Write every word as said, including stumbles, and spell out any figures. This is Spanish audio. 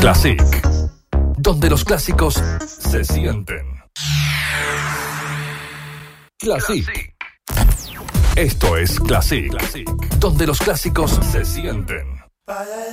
Classic, donde los clásicos se sienten. Classic. Esto es Classic, donde los clásicos se sienten.